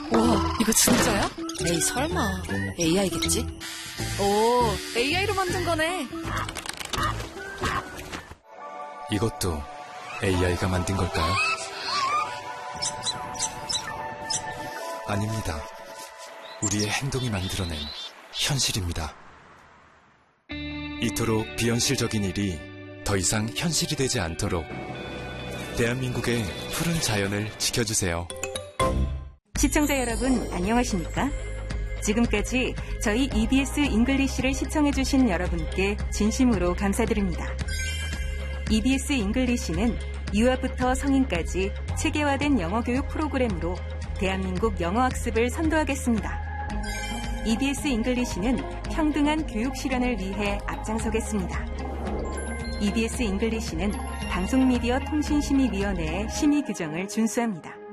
와, 이거 진짜야? 에이, 설마. AI겠지? 오, AI로 만든 거네. 이것도 AI가 만든 걸까요? 아닙니다. 우리의 행동이 만들어낸 현실입니다. 이토록 비현실적인 일이 더 이상 현실이 되지 않도록 대한민국의 푸른 자연을 지켜주세요. 시청자 여러분, 안녕하십니까? 지금까지 저희 EBS 잉글리시를 시청해주신 여러분께 진심으로 감사드립니다. EBS 잉글리시는 유아부터 성인까지 체계화된 영어 교육 프로그램으로 대한민국 영어 학습을 선도하겠습니다. EBS 잉글리시는 평등한 교육 실현을 위해 앞장서겠습니다. EBS 잉글리시는 방송미디어 통신심의위원회의 심의 규정을 준수합니다.